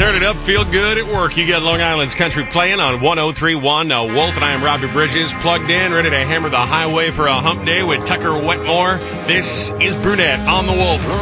Turn it up, feel good at work. You got Long Island's Country playing on 103.1 Wolf, and I am Roger Bridges, plugged in, ready to hammer the highway for a hump day with Tucker Wetmore. This is Brunette on the Wolf.